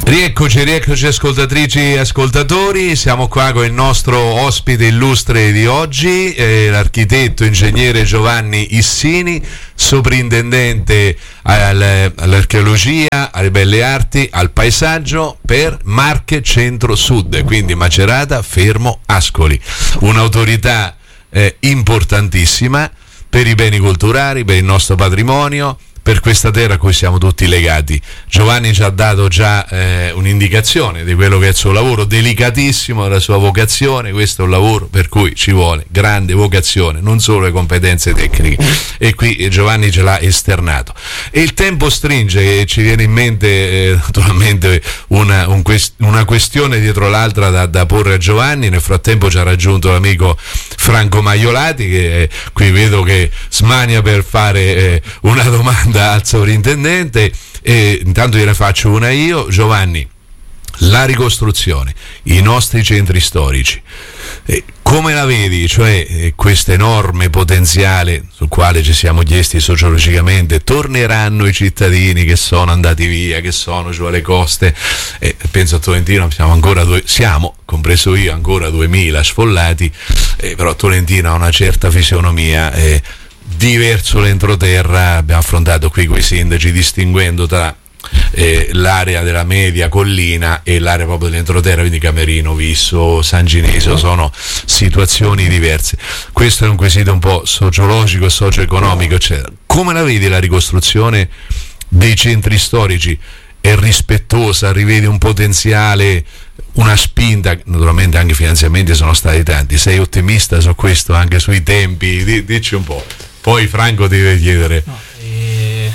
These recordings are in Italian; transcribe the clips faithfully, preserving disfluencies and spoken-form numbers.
Rieccoci, rieccoci ascoltatrici e ascoltatori, siamo qua con il nostro ospite illustre di oggi, eh, l'architetto ingegnere Giovanni Issini, soprintendente al, all'archeologia, alle belle arti, al paesaggio per Marche Centro Sud, quindi Macerata, Fermo, Ascoli, un'autorità eh, importantissima per i beni culturali, per il nostro patrimonio, per questa terra a cui siamo tutti legati. Giovanni ci ha dato già eh, un'indicazione di quello che è il suo lavoro, delicatissimo, della sua vocazione. Questo è un lavoro per cui ci vuole grande vocazione, non solo le competenze tecniche, e qui Giovanni ce l'ha esternato. E il tempo stringe e ci viene in mente eh, naturalmente una, un quest- una questione dietro l'altra da, da porre a Giovanni. Nel frattempo ci ha raggiunto l'amico Franco Maiolati, che eh, qui vedo che smania per fare eh, una domanda al sovrintendente, e intanto gliene faccio una io. Giovanni, la ricostruzione, i nostri centri storici, eh, come la vedi? Cioè eh, questo enorme potenziale sul quale ci siamo chiesti sociologicamente, torneranno i cittadini che sono andati via, che sono giù alle coste, eh, penso a Tolentino siamo ancora due, siamo, compreso io, ancora duemila sfollati, eh, però Tolentino ha una certa fisionomia eh, diverso l'entroterra. Abbiamo affrontato qui quei sindaci distinguendo tra eh, l'area della media collina e l'area proprio dell'entroterra, quindi Camerino, Visso, San Ginesio, sono situazioni diverse. Questo è un quesito un po' sociologico, socio-economico, eccetera. Come la vedi la ricostruzione dei centri storici? È rispettosa? Rivedi un potenziale, una spinta? Naturalmente anche i finanziamenti sono stati tanti. Sei ottimista su questo, anche sui tempi? D- dici un po'. Poi Franco ti deve chiedere. No, eh,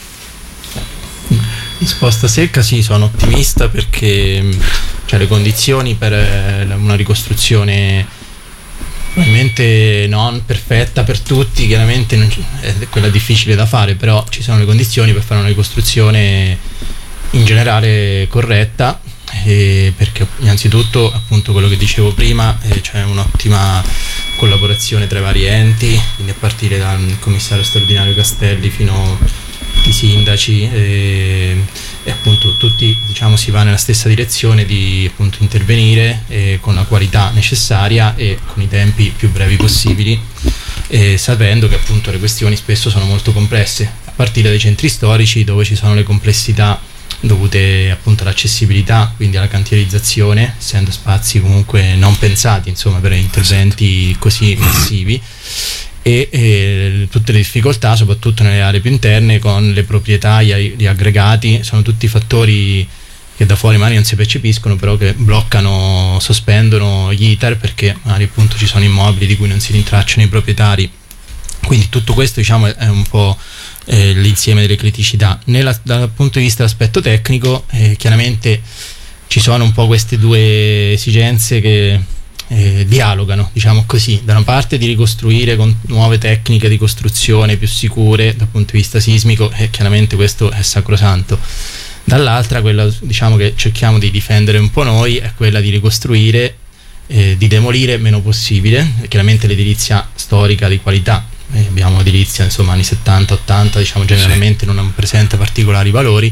risposta secca, sì, sono ottimista perché cioè, le condizioni per eh, una ricostruzione probabilmente non perfetta per tutti, chiaramente non c- è quella difficile da fare, però ci sono le condizioni per fare una ricostruzione in generale corretta. Eh, perché innanzitutto appunto quello che dicevo prima, eh, c'è un'ottima collaborazione tra i vari enti, quindi a partire dal commissario straordinario Castelli fino ai sindaci, eh, e appunto tutti, diciamo, si va nella stessa direzione di appunto intervenire eh, con la qualità necessaria e con i tempi più brevi possibili, eh, sapendo che appunto le questioni spesso sono molto complesse, a partire dai centri storici dove ci sono le complessità dovute appunto all'accessibilità, quindi alla cantierizzazione, essendo spazi comunque non pensati insomma per interventi così massivi, e, e tutte le difficoltà soprattutto nelle aree più interne con le proprietà, gli, gli aggregati, sono tutti fattori che da fuori magari non si percepiscono, però che bloccano, sospendono gli iter, perché magari appunto ci sono immobili di cui non si rintracciano i proprietari. Quindi tutto questo, diciamo, è un po' eh, l'insieme delle criticità. Nella, dal punto di vista dell'aspetto tecnico, eh, chiaramente ci sono un po' queste due esigenze che eh, dialogano, diciamo così. Da una parte di ricostruire con nuove tecniche di costruzione più sicure dal punto di vista sismico, e chiaramente questo è sacrosanto. Dall'altra, quella, diciamo, che cerchiamo di difendere un po' noi, è quella di ricostruire, eh, di demolire meno possibile, chiaramente l'edilizia storica di qualità. Eh, abbiamo edilizia insomma anni settanta ottanta, diciamo, generalmente sì, non presenta particolari valori,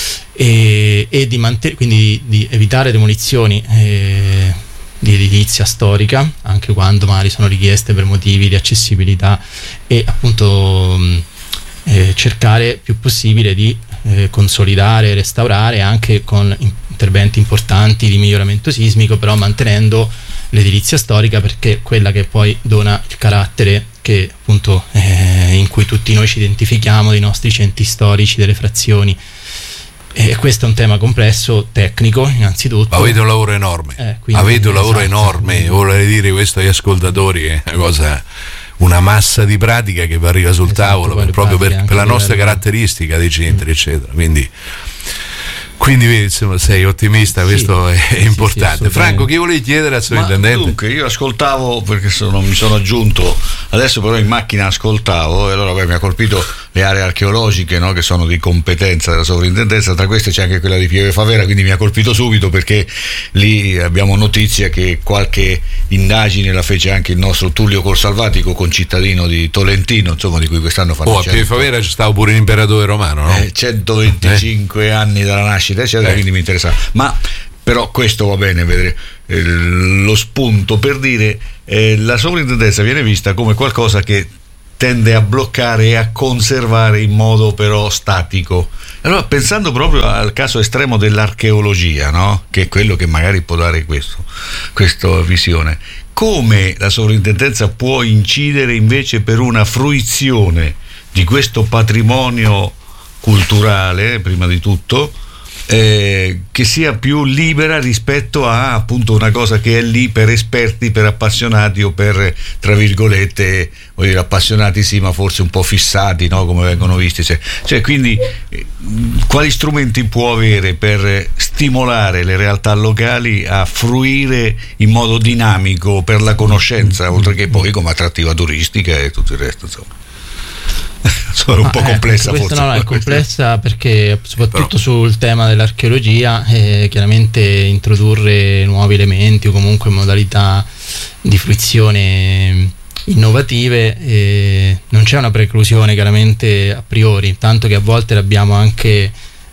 e, e di mantenere, quindi di, di evitare demolizioni eh, di edilizia storica, anche quando magari sono richieste per motivi di accessibilità, e appunto mh, eh, cercare più possibile di eh, consolidare, restaurare anche con interventi importanti di miglioramento sismico, però mantenendo l'edilizia storica, perché è quella che poi dona il carattere che appunto eh, in cui tutti noi ci identifichiamo, dei nostri centri storici, delle frazioni. E questo è un tema complesso, tecnico innanzitutto. Ma avete un lavoro enorme, eh, quindi, avete un lavoro esatto, enorme, vorrei dire questo agli ascoltatori, è una cosa, una massa di pratica che arriva sul esatto, tavolo per, proprio per, per la nostra caratteristica dei centri, mm. eccetera. Quindi Quindi vedi, insomma, sei ottimista, sì, questo è sì, importante. Sì, Franco, chi volevi chiedere al sovrintendente? Dunque, io ascoltavo, perché sono, mi sono aggiunto Adesso però in macchina ascoltavo e allora beh, mi ha colpito le aree archeologiche, no, che sono di competenza della sovrintendenza, tra queste c'è anche quella di Pieve Favera, quindi mi ha colpito subito perché lì abbiamo notizia che qualche indagine la fece anche il nostro Tullio Corsalvatico, concittadino di Tolentino, insomma, di cui quest'anno fanno oh, a Pieve Favera ci stava pure l'imperatore romano, no? eh, centoventicinque eh. anni dalla nascita eccetera, eh. quindi mi interessava, ma però questo va bene vedere eh, lo spunto per dire eh, la sovrintendenza viene vista come qualcosa che tende a bloccare e a conservare in modo però statico. Allora, pensando proprio al caso estremo dell'archeologia, no? Che è quello che magari può dare questo, questa visione, come la sovrintendenza può incidere invece per una fruizione di questo patrimonio culturale, prima di tutto, Eh, che sia più libera rispetto a appunto una cosa che è lì per esperti, per appassionati o per, tra virgolette, voglio dire, appassionati sì, ma forse un po' fissati, no? Come vengono visti, cioè, cioè quindi eh, quali strumenti può avere per stimolare le realtà locali a fruire in modo dinamico per la conoscenza, oltre che poi come attrattiva turistica e tutto il resto, insomma. Sono un ah, po' complessa, eh, forse no, no, è complessa perché soprattutto Però. sul tema dell'archeologia eh, chiaramente introdurre nuovi elementi o comunque modalità di fruizione innovative eh, non c'è una preclusione chiaramente a priori, tanto che a volte l'abbiamo anche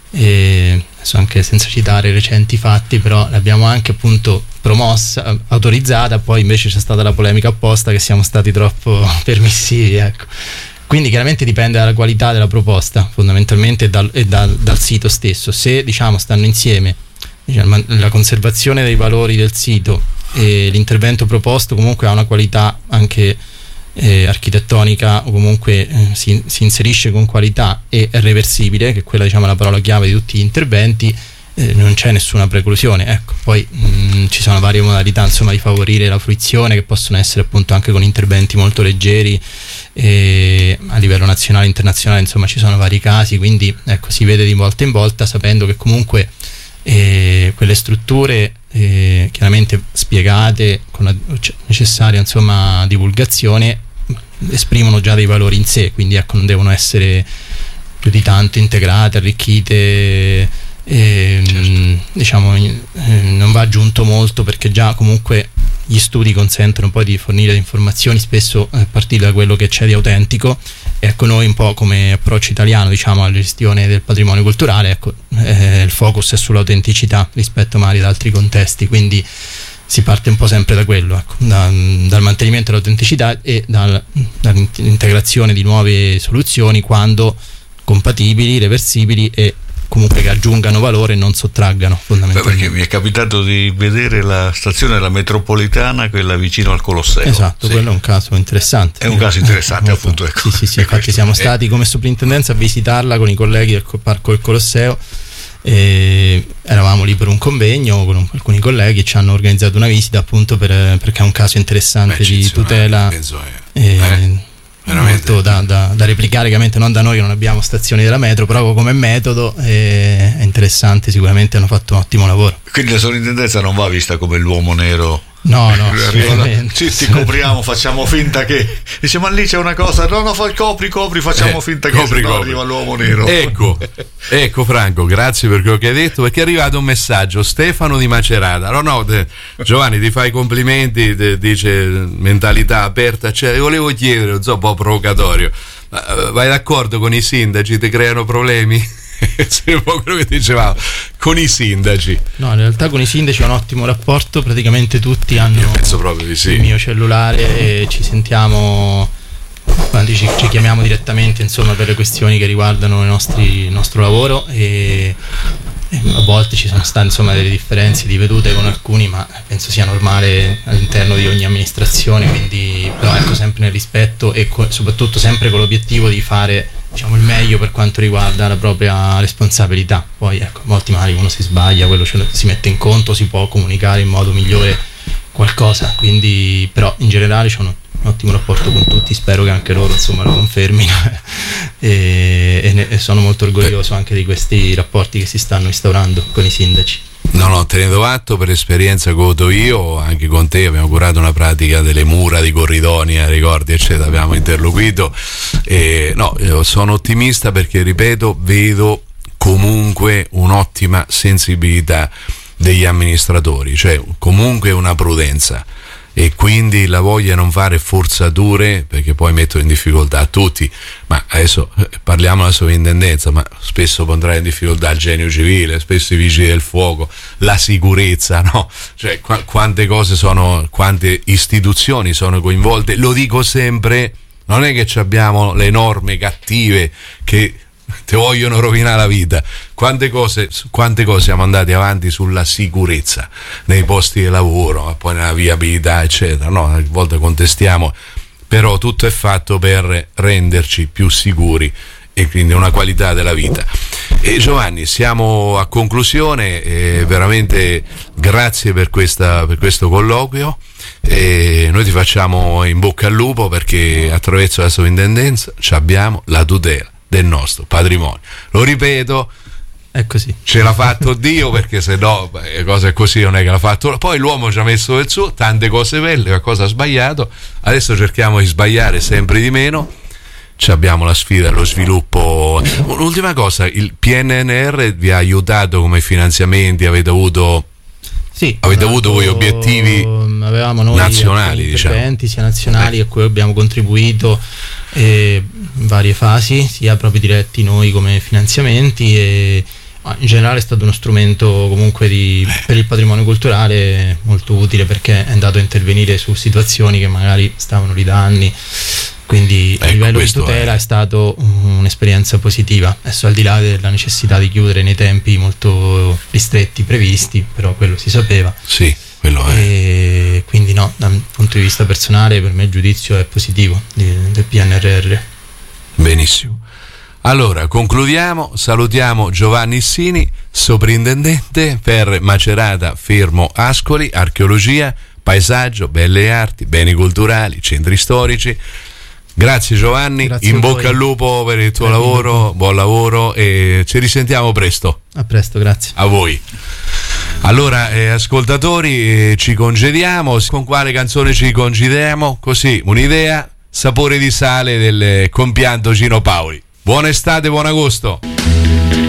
eh, adesso anche senza citare recenti fatti, però l'abbiamo anche appunto promossa, autorizzata, poi invece c'è stata la polemica opposta che siamo stati troppo permissivi, ecco. Quindi chiaramente dipende dalla qualità della proposta fondamentalmente dal, e dal, dal sito stesso. Se diciamo stanno insieme diciamo, la conservazione dei valori del sito e l'intervento proposto comunque ha una qualità anche eh, architettonica o comunque eh, si, si inserisce con qualità e è reversibile, che è quella diciamo la parola chiave di tutti gli interventi, eh, non c'è nessuna preclusione, ecco. Poi mh, ci sono varie modalità insomma di favorire la fruizione che possono essere appunto anche con interventi molto leggeri e a livello nazionale e internazionale, insomma ci sono vari casi, quindi ecco si vede di volta in volta sapendo che comunque eh, quelle strutture eh, chiaramente spiegate con la necessaria insomma divulgazione esprimono già dei valori in sé, quindi ecco non devono essere più di tanto integrate, arricchite. E, certo. Diciamo eh, non va aggiunto molto perché già comunque gli studi consentono poi di fornire informazioni spesso a partire da quello che c'è di autentico. Ecco, noi un po' come approccio italiano diciamo alla gestione del patrimonio culturale, ecco, eh, il focus è sull'autenticità rispetto magari ad altri contesti, quindi si parte un po' sempre da quello, ecco, da, dal mantenimento dell'autenticità e dal, dall'integrazione di nuove soluzioni quando compatibili, reversibili e comunque che aggiungano valore e non sottraggano fondamentalmente. Beh, perché mi è capitato di vedere la stazione della metropolitana, quella vicino al Colosseo. Esatto, sì. Quello è un caso interessante. È un caso interessante, eh, appunto. Ecco. Sì, sì, sì, infatti siamo stati come soprintendenza a visitarla con i colleghi del Parco del Colosseo. E eravamo lì per un convegno con alcuni colleghi, ci hanno organizzato una visita appunto per, perché è un caso interessante Beh, di tutela. Penso è. E, eh. Molto da, da, da replicare, chiaramente non da noi che non abbiamo stazioni della metro, però come metodo è, è interessante, sicuramente hanno fatto un ottimo lavoro. Quindi la sovrintendenza non va vista come l'uomo nero. No, no, ci, ci copriamo, facciamo finta che dice ma lì c'è una cosa, no no fai copri copri facciamo eh, finta che copri, copri. arriva l'uomo nero. Ecco, ecco Franco, grazie per quello che hai detto, perché è arrivato un messaggio. Stefano di Macerata, no no te, Giovanni ti fai i complimenti, te, dice mentalità aperta, cioè, volevo chiedere, non so, un po' provocatorio, vai d'accordo con i sindaci, ti creano problemi? Quello che dicevamo con i sindaci. No, in realtà con i sindaci ho un ottimo rapporto, praticamente tutti hanno Io penso proprio di sì. il mio cellulare e ci sentiamo quando ci, ci chiamiamo direttamente insomma per le questioni che riguardano i nostri, il nostro lavoro e, e a volte ci sono state insomma delle differenze di vedute con alcuni, ma penso sia normale all'interno di ogni amministrazione, quindi però ecco sempre nel rispetto e co- soprattutto sempre con l'obiettivo di fare diciamo il meglio per quanto riguarda la propria responsabilità. Poi ecco, a volte magari uno si sbaglia, quello ce lo, si mette in conto, si può comunicare in modo migliore qualcosa, quindi però in generale c'è un, un ottimo rapporto con tutti, spero che anche loro insomma lo confermino e, e, ne, e sono molto orgoglioso anche di questi rapporti che si stanno instaurando con i sindaci. No, no, tenendo atto per esperienza che ho avuto io, anche con te abbiamo curato una pratica delle mura di Corridonia, ricordi, eccetera, abbiamo interloquito. E, no, io sono ottimista perché, ripeto, vedo comunque un'ottima sensibilità degli amministratori, cioè comunque una prudenza, e quindi la voglia non fare forzature perché poi mettono in difficoltà tutti. Ma adesso parliamo della sovrintendenza, ma spesso pondrà in difficoltà il genio civile, spesso i vigili del fuoco, la sicurezza, no? Cioè qu- quante cose sono, quante istituzioni sono coinvolte. Lo dico sempre, non è che abbiamo le norme cattive che ti vogliono rovinare la vita. Quante cose, quante cose siamo andati avanti sulla sicurezza nei posti di lavoro, ma poi nella viabilità, eccetera. No, a volte contestiamo, però tutto è fatto per renderci più sicuri e quindi una qualità della vita. E Giovanni, siamo a conclusione, e veramente grazie per questa, per questo colloquio. E noi ti facciamo in bocca al lupo perché attraverso la sovrintendenza abbiamo la tutela del nostro patrimonio. Lo ripeto, è così. Ce l'ha fatto Dio, perché se no le cose così non è che l'ha fatto. Poi l'uomo ci ha messo del suo, tante cose belle, qualcosa ha sbagliato. Adesso cerchiamo di sbagliare sempre di meno. Ci abbiamo la sfida dello sviluppo. L'ultima cosa, il P N R R vi ha aiutato come finanziamenti? Avete avuto Sì, avete avuto voi obiettivi avevamo noi nazionali, interventi, diciamo, sia nazionali a cui abbiamo contribuito eh, in varie fasi, sia proprio diretti noi come finanziamenti, e in generale è stato uno strumento comunque di, per il patrimonio culturale molto utile, perché è andato a intervenire su situazioni che magari stavano lì da anni. Quindi ecco, a livello di tutela è. è stato un'esperienza positiva, adesso al di là della necessità di chiudere nei tempi molto ristretti previsti, però quello si sapeva. Sì, quello è. E quindi no, dal punto di vista personale per me il giudizio è positivo del P N R R. Benissimo. Allora, concludiamo, salutiamo Giovanni Issini, soprintendente per Macerata Fermo Ascoli, archeologia, paesaggio, belle arti, beni culturali, centri storici. Grazie Giovanni, Grazie in bocca al lupo per il tuo grazie lavoro, buon lavoro, e ci risentiamo presto. A presto, grazie. A voi. Allora, eh, ascoltatori, eh, ci congediamo. Con quale canzone ci congediamo? Così, un'idea, Sapore di sale del compianto Gino Paoli. Buona estate, buon agosto.